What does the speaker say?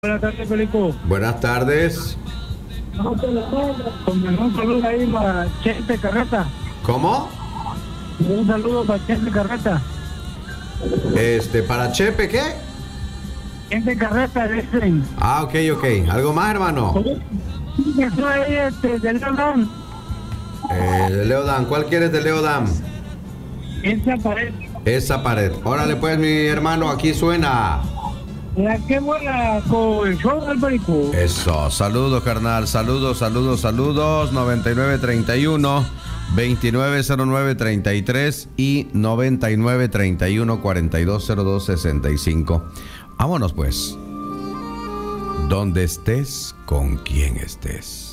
Buenas tardes, Felico. Buenas tardes. Un saludo ahí para Chente Carreta. ¿Cómo? Un saludo para Chente Carreta. ¿Para Chepe qué? Chente Carreta, dicen. Ah, ok. ¿Algo más, hermano? Eso ahí, de León. De Leodan. ¿Cuál quieres de Leodan? Esa pared. Esa pared. Órale pues, mi hermano, aquí suena. La que buena con el show del Felico. Eso. Saludos, carnal. Saludos. 9931 290933 y 9931 420265. Vámonos pues. Donde estés, con quien estés.